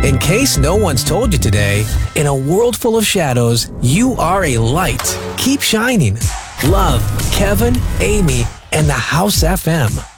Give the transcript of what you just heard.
In case no one's told you today, in a world full of shadows, you are a light. Keep shining. Love, Kevin, Amy, and the House FM.